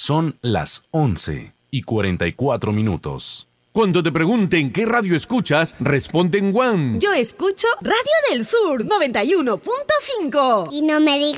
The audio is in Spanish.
Son las 11:44. Cuando te pregunten qué radio escuchas, responde en One. Yo escucho Radio del Sur 91.5. Y no me digas